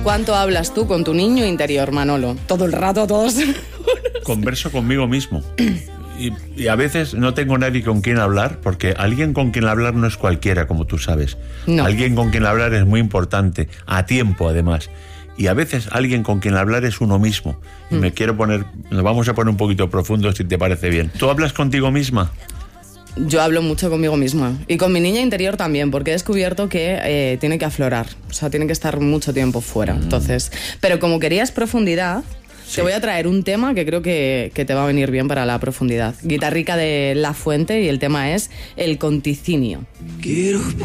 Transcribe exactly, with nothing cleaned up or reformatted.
¿Cuánto hablas tú con tu niño interior, Manolo? Todo el rato, todos. Converso conmigo mismo. Y, y a veces no tengo nadie con quien hablar, porque alguien con quien hablar no es cualquiera, como tú sabes. No. Alguien con quien hablar es muy importante, a tiempo además. Y a veces alguien con quien hablar es uno mismo. Y mm. me quiero poner, nos vamos a poner un poquito profundo, si te parece bien. ¿Tú hablas contigo misma? Yo hablo mucho conmigo misma y con mi niña interior también, porque he descubierto que eh, tiene que aflorar, o sea, tiene que estar mucho tiempo fuera. Mm. Entonces, pero como querías profundidad, sí. te voy a traer un tema que creo que, que te va a venir bien para la profundidad. Guitarrica de La Fuente, y el tema es el conticinio. Quiero